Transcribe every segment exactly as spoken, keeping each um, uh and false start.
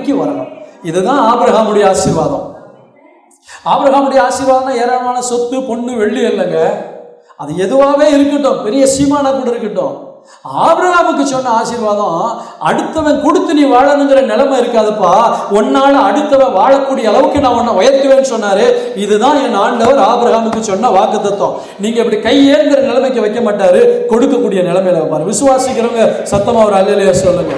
நிலைமைக்கு வரணும். இதுதான் ஆபிரகாமுடைய ஆசீர்வாதம். ஆபிரகாமுடைய ஆசீர்வாதம் ஏராளமான சொத்து பொண்ணு வெள்ளி இல்லைங்க. அது எதுவாகவே இருக்கட்டும், பெரிய சீமானா கூட இருக்கட்டும். ஆபிரகாமுக்கு சொன்ன ஆசீர்வாதம் அடுத்தவன் கொடுத்து நீ வாழணுங்கிற நிலைமை இருக்காதுப்பா, ஒன்னால அடுத்தவன் வாழக்கூடிய அளவுக்கு நான் உன்னை உயர்த்துவேன்னு சொன்னாரு. இதுதான் என் ஆண்டவர் ஆபிரகாமுக்கு சொன்ன வாக்குத்தத்தம். நீங்க இப்படி கையேங்கிற நிலைமைக்கு வைக்க மாட்டாரு, கொடுக்கக்கூடிய நிலைமையில வைப்பாரு. விசுவாசிக்கிறவங்க சத்தமா ஒரு அல்லேலூயா சொல்லுங்க.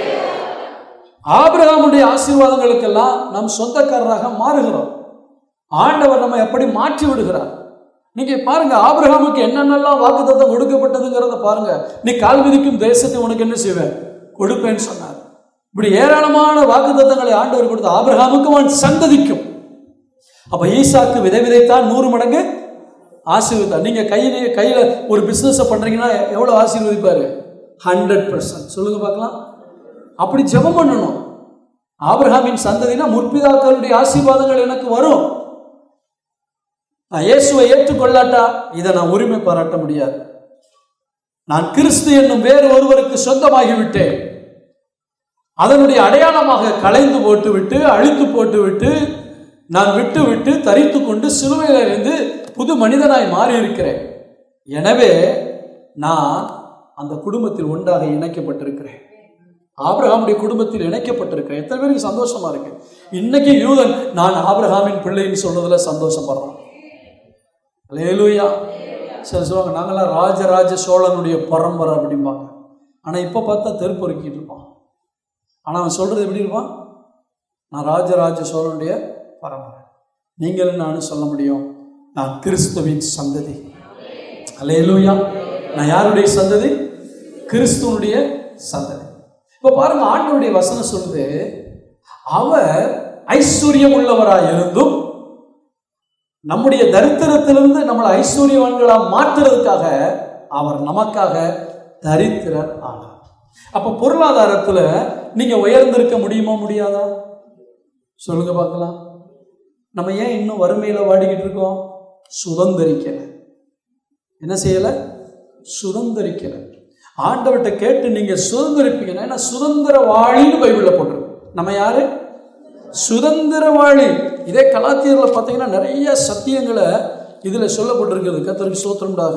ஆபிரகாமுடைய ஆசீர்வாதங்களுக்கெல்லாம் நம் சொந்தக்காரராக மாறுகிறோம். ஆண்டவர் நம்ம எப்படி மாற்றி விடுகிறார். நீங்க பாருங்க, ஆபிரகாமுக்கு என்னென்னலாம் வாக்குத்தத்தம் கொடுக்கப்பட்டதுங்கிறத பாருங்க. நீ கால் மிதிக்கும் தேசத்தை உனக்கு என்ன செய்வேன், கொடுப்பேன்னு சொன்னார். இப்படி ஏராளமான வாக்குத்தத்தங்களை ஆண்டவர் கொடுத்த ஆபிரகாமுக்கும் அவன் சந்ததிக்கும். அப்ப ஈசாக்கு விதை விதைத்தான் நூறு மடங்கு ஆசீர்வதித்தார். நீங்க கையில கையில ஒரு பிசினஸ் பண்றீங்கன்னா எவ்வளவு ஆசீர்வதிப்பாரு? ஹண்ட்ரட் பர்சன்ட் சொல்லுங்க பார்க்கலாம். அப்படி ஜெபம் பண்ணணும். ஆபிரகாமின் சந்ததினா முற்பிதாக்களுடைய ஆசீர்வாதங்கள் எனக்கு வரும். நான் இயேசுவை ஏற்றுக்கொள்ளாட்டா இதை நான் உரிமை பாராட்ட முடியாது. நான் கிறிஸ்து என்னும் வேறு ஒருவருக்கு சொந்தமாகிவிட்டேன். அதனுடைய அடையாளமாக களைந்து போட்டு விட்டு அழித்து போட்டு விட்டு நான் விட்டு விட்டு தரித்து கொண்டு சிலுவையிலிருந்து புது மனிதனாய் மாறி இருக்கிறேன். எனவே நான் அந்த குடும்பத்தில் ஒன்றாக இணைக்கப்பட்டிருக்கிறேன். ஆபிரகாமுடைய குடும்பத்தில் இணைக்கப்பட்டிருக்கிறேன். எத்தனை பேருக்கு சந்தோஷமா இருக்கு? இன்னைக்கு யூதன் நான் ஆபிரகாமின் பிள்ளைன்னு சொல்றதுல சந்தோஷப்படுறான். அல்லேலூயா. சரி சொல்லுவாங்க, நாங்களாம் ராஜராஜ சோழனுடைய பரம்பரை அப்படிம்பாங்க. ஆனால் இப்போ பார்த்தா தெருப்பொறுக்கிட்டு இருப்பான். ஆனால் அவன் சொல்றது எப்படி இருப்பான்? நான் ராஜராஜ சோழனுடைய பரம்பரை. நீங்கள் நானும் சொல்ல முடியும், நான் கிறிஸ்துவின் சந்ததி. அல்லேலூயா. நான் யாருடைய சந்ததி? கிறிஸ்துவனுடைய சந்ததி. இப்போ பாருங்க, ஆண்டவருடைய வசனம் சொல்லுது, அவர் ஐஸ்வர்யம் உள்ளவராய் இருந்தும் நம்முடைய தரித்திரத்திலிருந்து நம்மளை ஐஸ்வர்யவான்களா மாற்றுறதுக்காக அவர் நமக்காக தரித்திரர் ஆனார். அப்ப பொருளாதாரத்துல நீங்க உயர்ந்திருக்க முடியுமா முடியாதா? சொல்லுங்க பார்க்கலாம். நம்ம ஏன் இன்னும் வறுமையில வாடிக்கிட்டு இருக்கோம்? சுதந்திரிக்கல. என்ன செய்யல? சுதந்திரிக்கல. ஆண்டவர்கிட்ட கேட்டு நீங்க சுதந்திரிப்பீங்கன்னா, ஏன்னா சுதந்திரவாளின்னு பைபிள்ல போட்டிருக்கு. நம்ம யாரு? சுதந்திரவாளி. இதே கலாத்தியர்ல பார்த்தீங்கன்னா நிறைய சத்தியங்களை இதுல சொல்லப்பட்டிருக்கிறது. கர்த்தருக்கு ஸ்தோத்திரம் உண்டாக.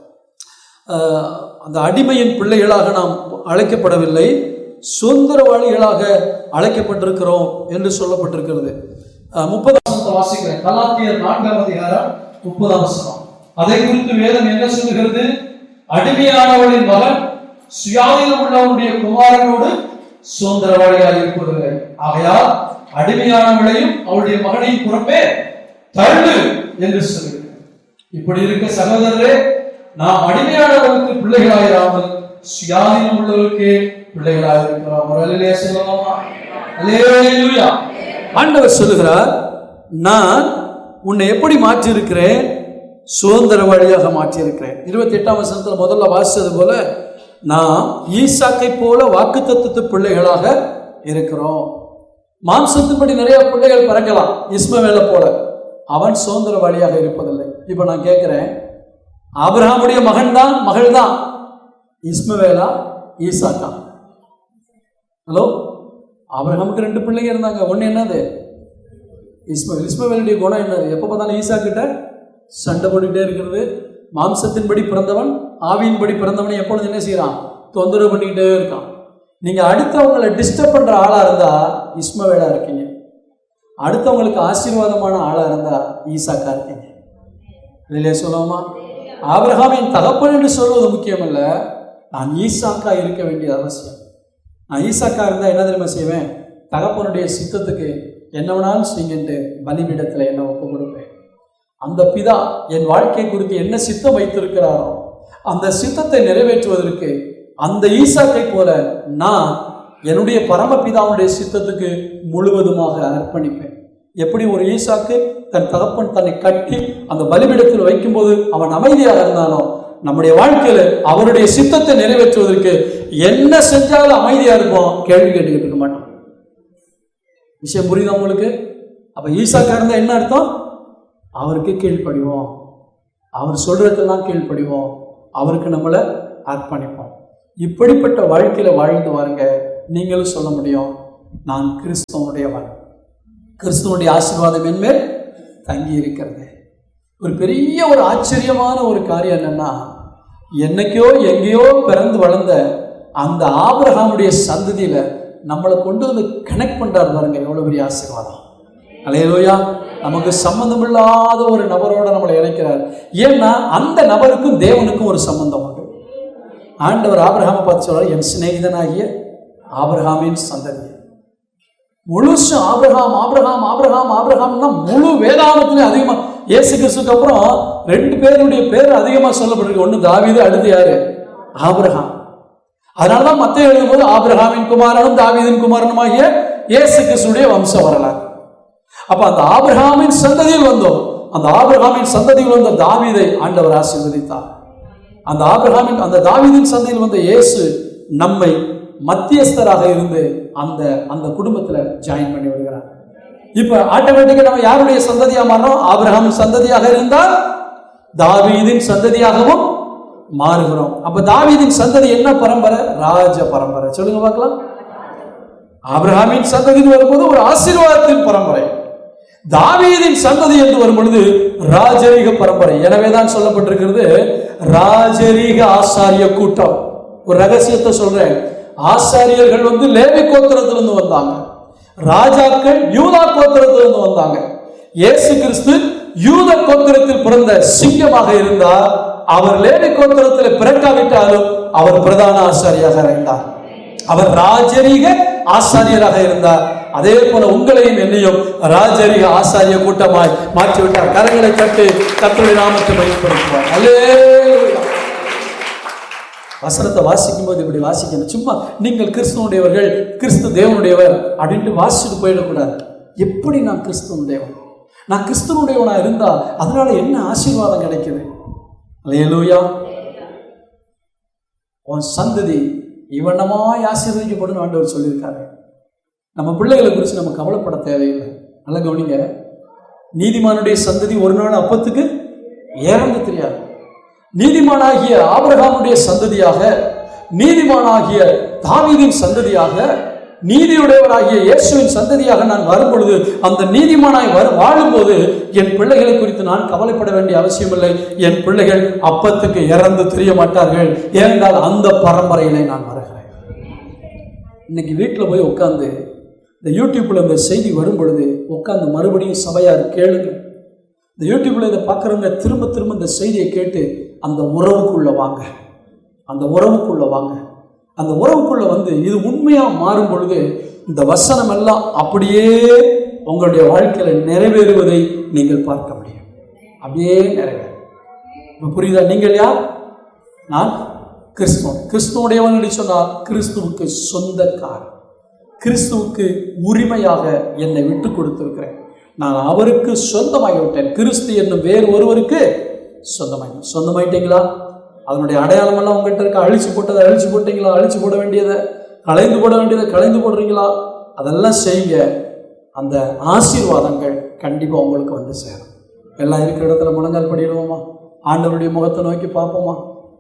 அந்த அடிமையின் பிள்ளைகளாக நாம் அழைக்கப்படவில்லை, சுதந்திரவாளிகளாக அழைக்கப்பட்டிருக்கிறோம் என்று சொல்லப்பட்டிருக்கிறது. முப்பதாம் வசனத்தை வாசிக்கிறேன். கலாத்தியர் நான்காம் அதிகாரம் முப்பதாம் வசனம். அதை குறித்து வேதம் என்ன சொல்லுகிறது? அடிமையானவளின் மகன் சுயாதீனம் உள்ளவனுடைய குமாரனோடு சுதந்திரவாளியாக இருப்பதில்லை. ஆகையால் அடிமையானவளையும் அவளுடைய மகனையும் புறப்பே தள்ளு என்று சொல்லுகிறார். இப்படி இருக்க சகோதரரே, நாம் அடிமையானவர்களுக்கு பிள்ளைகளாயிராமல் சுயாதீனம் உள்ளவர்களுக்கு பிள்ளைகளாக இருக்கிறோம். அல்லேலூயா சொல்லலாமா? அல்லேலூயா. ஆண்டவர் சொல்லுகிறார், நான் உன்னை எப்படி மாற்றி இருக்கிறேன்? சுதந்திரவாளியாக மாற்றி இருக்கிறேன். இருபத்தி எட்டாம் வசனத்துல முதல்ல வாசிச்சது போல நாம் ஈசாக்கை போல வாக்குத்தத்தத்து பிள்ளைகளாக இருக்கிறோம். மாம்சத்தின்படி நிறைய பிள்ளைகள் பிறக்கலாம், இஸ்மவேலை போல. அவன் சுதந்திரவாளியாக இருப்பதில்லை. இப்ப நான் கேட்கிறேன், ஆபிரகாமுடைய மகன் தான் மகள் தான் இஸ்மவேலா ஈசாக்கா? ஹலோ, ஆபிரகாமுக்கு ரெண்டு பிள்ளைங்க இருந்தாங்க. ஒன்னு என்னது? இஸ்மவேல். இஸ்மவேலுடைய குணம் என்னது? எப்ப பார்த்தாலும் ஈசா கிட்ட சண்டை போட்டுக்கிட்டே இருக்கிறது. மாம்சத்தின்படி பிறந்தவன் ஆவியின்படி பிறந்தவனை எப்பொழுது என்ன செய்யறான்? தொந்தரவு பண்ணிக்கிட்டே இருக்கான். நீங்க அடுத்தவங்களை டிஸ்டர்ப் பண்ற ஆளா இருந்தா இஸ்மவேலா இருக்கீங்க. அடுத்தவங்களுக்கு ஆசீர்வாதமான ஆளா இருந்தா ஈசாக்கா இருக்கீங்க. இல்லையா சொல்லலாமா? ஆபிரகாமின் தகப்பன் என்று சொல்வது முக்கியம் அல்ல, நான் ஈசாக்கா இருக்க வேண்டிய அவசியம். நான் ஈசாக்கா இருந்தா என்ன தெரியுமா செய்வேன்? தகப்பனுடைய சித்தத்துக்கு என்ன வேணாலும் செய்கின்ற பலிபீடத்துல என்ன ஒப்பு கொடுப்பேன். அந்த பிதா என் வாழ்க்கை குறித்து என்ன சித்தம் வைத்திருக்கிறாரோ அந்த சித்தத்தை நிறைவேற்றுவதற்கு அந்த ஈசாக்கை போல நான் என்னுடைய பரமபிதாவுடைய சித்தத்துக்கு முழுவதுமாக அர்ப்பணிப்பேன். எப்படி ஒரு ஈசாக்கு தன் தகப்பன் தன்னை கட்டி அந்த பலிபீடத்தில் வைக்கும்போது அவன் அமைதியாக இருந்தானோ, நம்முடைய வாழ்க்கையில அவருடைய சித்தத்தை நிறைவேற்றுவதற்கு என்ன செஞ்சாலும் அமைதியா இருப்போம், கேள்வி கேட்டுக்கிட்டு இருக்க மாட்டோம். விஷயம் புரியுதா உங்களுக்கு? அப்ப ஈசாக்கா இருந்தா என்ன அர்த்தம்? அவருக்கு கீழ்ப்படிவோம், அவர் சொல்றதுக்கெல்லாம் கீழ்ப்படிவோம், அவருக்கு நம்மளை அர்ப்பணிப்போம். இப்படிப்பட்ட வாழ்க்கையில வாழ்ந்து வாருங்க, நீங்களும் சொல்ல முடியும், நான் கிறிஸ்துவனுடையவன், கிறிஸ்துவனுடைய ஆசீர்வாதம் என்மேல் தங்கி இருக்கிறது. ஒரு பெரிய ஒரு ஆச்சரியமான ஒரு காரியம் என்னன்னா, என்னைக்கோ எங்கேயோ பிறந்து வளர்ந்த அந்த ஆபிரகாமுடைய சந்ததியில நம்மளை கொண்டு வந்து கனெக்ட் பண்றாரு பாருங்க. எவ்வளவு பெரிய ஆசீர்வாதம். அல்லேலூயா. நமக்கு சம்பந்தம் இல்லாத ஒரு நபரோட நம்மளை இணைக்கிறார். ஏன்னா அந்த நபருக்கும் தேவனுக்கும் ஒரு சம்பந்தம் உண்டு. ஆண்டவர் ஆபிரகாமை பார்த்து சொல்றாரு, என் சிநேகிதனாகிய ஆபிரகாமின் சந்ததி. முழுசும் ஆபிரகாம் ஆபிரகாம் ஆபிரகாம் ஆபிரகாம்னா முழு வேதாகமத்திலே அதிகமா, இயேசு கிறிஸ்துக்கு அப்புறம் ரெண்டு பேருடைய பேர் அதிகமா சொல்லப்பட்டிருக்கு. ஒண்ணு தாவீது, அடுத்து யாரு? ஆபிரகாம். அதனாலதான் மத்தேயு எழுதும்போது ஆபிரகாமின் குமாரனும் தாவீதின் குமாரனுமாகிய இயேசு கிறிஸ்துடைய வம்ச வரலாறு. அப்ப அந்த ஆபிரகாமின் சந்ததியில் வந்தோம். அந்த ஆபிரகாமின் சந்ததியில் வந்த தாவீதை ஆண்டவர் ஆசீர்வதித்தார். அந்த ஆபிரகாமின் அந்த தாவீதின் சந்ததியில் வந்த இயேசு நம்மை மத்தியஸ்தராக இருந்து அந்த அந்த குடும்பத்துல ஜாயின் பண்ணி விடுகிறார். இப்ப ஆட்டோமேட்டிக்கா நம்ம யாருடைய சந்ததியா மாறோம்? ஆபிரகாமின் சந்ததியாக இருந்தால் தாவீதின் சந்ததியாகவும் மாறுகிறோம். அப்ப தாவீதின் சந்ததி என்ன பரம்பரை? ராஜ பரம்பரை. சொல்லுங்க பார்க்கலாம். ஆபிரகாமின் சந்ததி வரும்போது ஒரு ஆசீர்வாதத்தின் பரம்பரை. தாவீதின் சந்ததி என்று வரும் பொழுது ராஜரீக பரம்பரை. எனவேதான் சொல்லப்பட்டிருக்கிறது ராஜரீக ஆசாரிய கூட்டம். ஒரு ரகசியத்தை சொல்றேன். ஆசாரியர்கள் வந்து லேவி கோத்திரத்திலிருந்து வந்தாங்க, ராஜாக்கள் யூதா கோத்திரத்திலிருந்து வந்தாங்க. இயேசு கிறிஸ்து யூத கோத்திரத்தில் பிறந்த சிங்கமாக இருந்தார். அவர் லேவி கோத்திரத்தில் பிறக்காவிட்டாலும் அவர் பிரதான ஆசாரியாக இருந்தார். அவர் ராஜரீக ஆசாரியராக இருந்தார். அதே போல உங்களையும் என்னையும் ராஜரீக ஆசாரிய கூட்டமாய் மாற்றிவிட்டார். கரங்களை தட்டி கர்த்தருடைய நாமத்தை மகிமைப்படுத்துவார். அல்லேலூயா. வசனத்தை வாசிக்கும் போது இப்படி வாசிக்கணும். சும்மா நீங்கள் கிறிஸ்துவனுடையவர்கள், கிறிஸ்து தேவனுடையவர் அப்படின்ட்டு வாசிச்சுட்டு போயிடக்கூடாது. எப்படி நான் கிறிஸ்துவனுடையவன், நான் கிறிஸ்துவனுடையவனா இருந்தா அதனால என்ன ஆசீர்வாதம் கிடைக்குது? அல்லேலூயா. உன் சந்ததி இவனமாய் ஆசீர்வதிக்கப்படும் ஆண்டவர் சொல்லியிருக்காரு. நம்ம பிள்ளைகளை குறித்து நம்ம கவலைப்பட தேவையில்லை. நல்ல கவனிங்க. நீதிமானுடைய சந்ததி ஒரு நாள் அப்பத்துக்கு ஏறந்து தெரியாது. நீதிமானாகிய ஆபிரகாமுடைய சந்ததியாக, நீதிமானாகிய தாவீதின் சந்ததியாக, நீதியுடையவராகிய இயேசுவின் சந்ததியாக நான் வரும் பொழுது, அந்த நீதிமானாய் வாழும்போது என் பிள்ளைகளை குறித்து நான் கவலைப்பட வேண்டிய அவசியம் இல்லை. என் பிள்ளைகள் அப்பத்துக்கு இறந்து தெரிய மாட்டார்கள். ஏனென்றால் அந்த பரம்பரையிலே நான் வருகிறேன். இன்னைக்கு வீட்டில் போய் உட்காந்து இந்த யூடியூப்ல இந்த செய்தி வரும் பொழுது உட்காந்து மறுபடியும் சபையார் கேளுங்க. இந்த யூடியூப்ல இதை பார்க்குறவங்க திரும்ப திரும்ப இந்த செய்தியை கேட்டு அந்த உறவுக்குள்ள வாங்க, அந்த உறவுக்குள்ள வாங்க. அந்த உறவுக்குள்ள வந்து இது உண்மையா மாறும் பொழுது இந்த வசனம் எல்லாம் அப்படியே உங்களுடைய வாழ்க்கையில நிறைவேறுவதை நீங்கள் பார்க்க முடியும். அப்படியே நிறைவேறும். புரியுதா? நீங்கள் யார்? நான் கிறிஸ்துவன். கிறிஸ்துவனுடையவன் என்று சொன்னால் கிறிஸ்துவுக்கு சொந்தக்காரன், கிறிஸ்துவுக்கு உரிமையாக என்னை விட்டு கொடுத்திருக்கிறேன். நான் அவருக்கு சொந்தமாகிவிட்டேன். கிறிஸ்து என்னும் வேறு ஒருவருக்கு சொந்தமாகி சொந்தமாயிட்டீங்களா? அதனுடைய அடையாளம் எல்லாம் உங்கள்கிட்ட இருக்க. அழிச்சு போட்டதை அழிச்சு போட்டீங்களா? அழிச்சு போட வேண்டியதை களைந்து போட வேண்டியதை களைந்து போடுறீங்களா? அதெல்லாம் செய்யுங்க. அந்த ஆசீர்வாதங்கள் கண்டிப்பாக உங்களுக்கு வந்து சேரும். எல்லாம் இருக்கிற இடத்துல முழங்கால் படிடுவோமா? ஆண்டவருடைய முகத்தை நோக்கி பார்ப்போமா?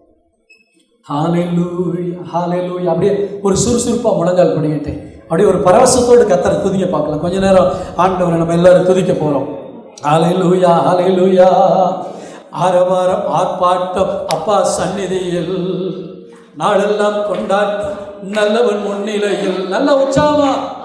ஹல்லேலூயா, ஹல்லேலூயா. அப்படியே ஒரு சுறுசுறுப்பா முழங்கால் படிக்கிட்டு அப்படியே ஒரு பரவசத்தோடு கர்த்தரை துதிக்க பார்க்கலாம். கொஞ்ச நேரம் ஆண்டவரை நம்ம எல்லாரும் துதிக்க போறோம். ஹல்லேலூயா, ஹல்லேலூயா. ஆரவாரம் ஆர்ப்பாட்டம் அப்பா சந்நிதியில், நாளெல்லாம் கொண்டாட்டம் நல்லவன் முன்னிலையில். நல்ல உற்சாகமா